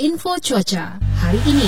Info cuaca hari ini.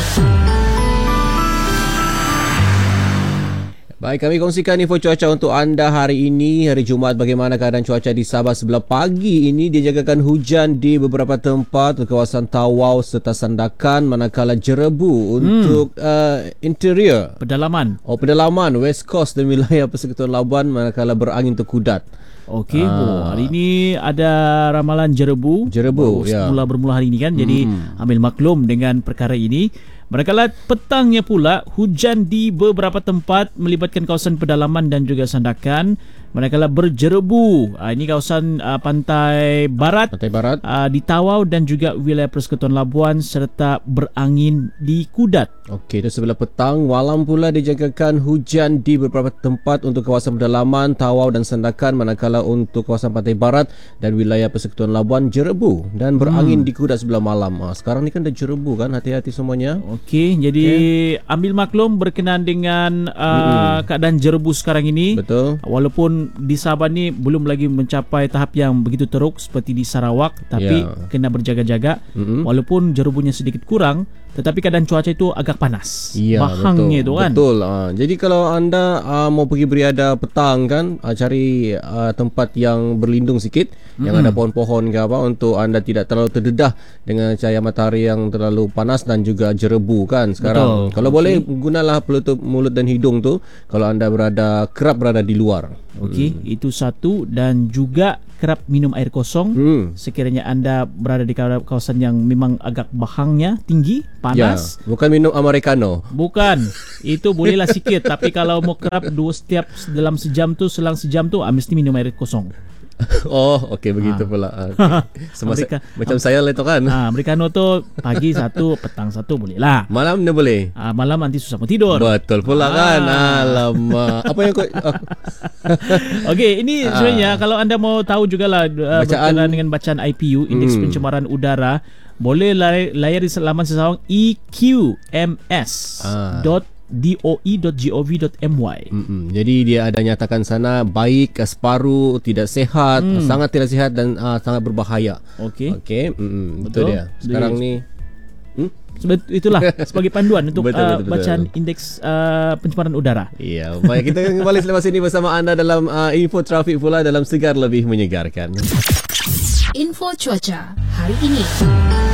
Baik, kami kongsikan info cuaca untuk anda hari ini, hari Jumaat. Bagaimana keadaan cuaca di Sabah sebelah pagi ini? Dijagakan hujan di beberapa tempat, kawasan Tawau serta Sandakan, manakala jerebu untuk interior. Pedalaman. Pedalaman, West Coast dan wilayah Persekutuan Labuan, manakala berangin untuk kudat. Okey, hari ini ada ramalan jerebu. Ya. Bermula hari ini kan. Jadi ambil maklum dengan perkara ini. Manakala petangnya pula hujan di beberapa tempat melibatkan kawasan pedalaman dan juga Sandakan. Manakala berjerebu, ini kawasan pantai barat, di Tawau dan juga wilayah Persekutuan Labuan serta berangin di Kudat. Okey, itu sebelah petang. Malam pula dijangkakan hujan di beberapa tempat untuk kawasan pedalaman, Tawau dan Sandakan, manakala untuk kawasan pantai barat dan wilayah Persekutuan Labuan jerebu dan berangin di Kudat sebelah malam. Sekarang ni kan dah jerebu kan, hati-hati semuanya. Okey, jadi ambil maklum berkenaan dengan keadaan jerebu sekarang ini. Betul. Walaupun di Sabah ni belum lagi mencapai tahap yang begitu teruk seperti di Sarawak, tapi kena berjaga-jaga. Walaupun jerebunya sedikit kurang, tetapi keadaan cuaca itu agak panas. Bahangnya itu kan. Betul. Jadi kalau anda mau pergi beriadah petang kan, cari tempat yang berlindung sikit, yang ada pohon-pohon ke apa, untuk anda tidak terlalu terdedah dengan cahaya matahari yang terlalu panas dan juga jerebu kan sekarang. Betul. Kalau boleh gunalah penutup mulut dan hidung tu kalau anda kerap berada di luar. Okey, itu satu. Dan juga kerap minum air kosong sekiranya anda berada di kawasan yang memang agak bahangnya tinggi, panas. Bukan minum americano. Bukan. Itu bolehlah sikit, tapi kalau mau kerap setiap dalam sejam tu, selang sejam tu mesti minum air kosong. Okey, begitu pula. Macam saya lah itu kan. Americano tu pagi satu, petang satu boleh lah. Malam ni boleh. Malam nanti susah mau tidur. Betul pula kan. Alamak. Apa yang kau Okey, ini sebenarnya kalau anda mau tahu jugalah berkenaan dengan bacaan IPU, Indeks Pencemaran Udara, boleh layari laman sesawang eqms.doe.gov.my. Jadi dia ada nyatakan sana baik, separuh, tidak sehat, sangat tidak sehat dan sangat berbahaya. Okey. Betul dia. Sekarang ni itulah sebagai panduan untuk bacaan indeks pencemaran udara. Ya, baik, kita kembali selepas ini bersama anda dalam info trafik pula dalam Segar Lebih Menyegarkan. Info cuaca hari ini.